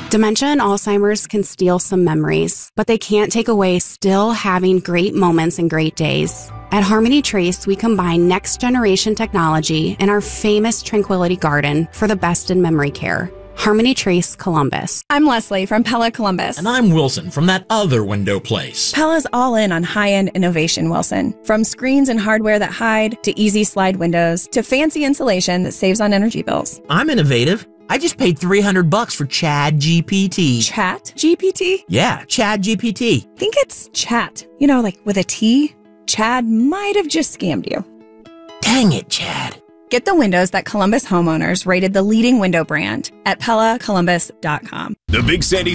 Dementia and Alzheimer's can steal some memories, but they can't take away still having great moments and great days. At Harmony Trace, we combine next-generation technology in our famous Tranquility Garden for the best in memory care. Harmony Trace Columbus. I'm Leslie from Pella Columbus. And I'm Wilson from that other window place. Pella's all in on high-end innovation, Wilson. From screens and hardware that hide, to easy slide windows, to fancy insulation that saves on energy bills. I'm innovative. I just paid $300 for Chad GPT. Chat GPT? Yeah, Chad GPT. Think it's chat. You know, like with a T? Chad might have just scammed you. Dang it, Chad. Get the windows that Columbus homeowners rated the leading window brand at PellaColumbus.com. The Big Sandy